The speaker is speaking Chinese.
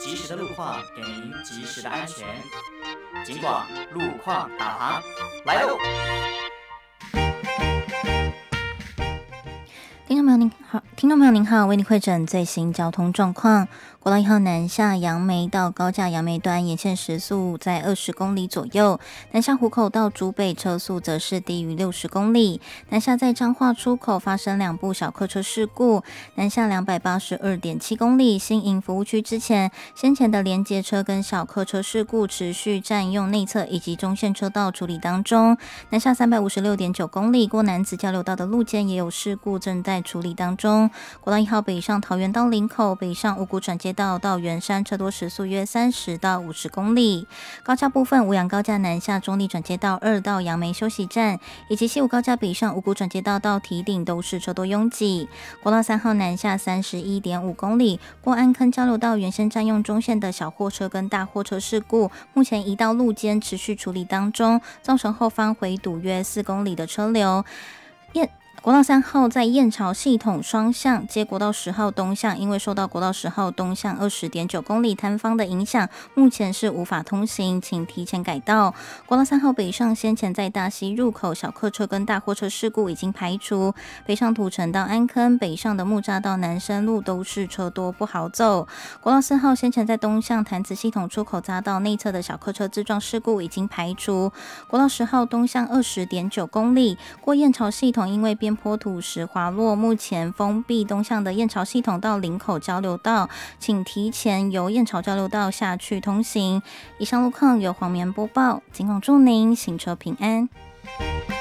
及时的路况，给您及时的安全。警广路况导航来喽！ 听众朋友您好，为您汇诊最新交通状况。国道1号南下杨梅到高架杨梅段，沿线时速在20公里左右；南下湖口到竹北车速则是低于60公里。南下在彰化出口发生2部小客车事故，南下282.7公里，新营服务区之前，先前的连接车跟小客车事故持续占用内侧以及中线车道处理当中。南下356.9公里，过南子交流道的路肩也有事故，正在处理当中。国道1号北上桃园到林口，北上五股转接道到圆山，车多时速约30到50公里。高架部分，五杨高架南下中立转接道2到杨梅休息站，以及西武高架北上五股转接道到堤顶都是车多拥挤。国道3号南下31.5公里，过安坑交流道原先占用中线的小货车跟大货车事故，目前移到路肩持续处理当中，造成后方回堵约4公里的车流。国道3号在燕巢系统双向接国道10号东向，因为受到国道10号东向20.9公里摊方的影响，目前是无法通行，请提前改道。国道3号北上先前在大溪入口小客车跟大货车事故已经排除，北上土城到安坑，北上的木栅到南深路都是车多不好走。国道4号先前在东向潭子系统出口匝道内侧的小客车自撞事故已经排除。国道10号东向20.9公里，过燕巢系统因为边坡土石滑落，目前封闭东向的燕巢系统到林口交流道，请提前由燕巢交流道下去通行。以上路况由黄棉播报，警广祝您行车平安。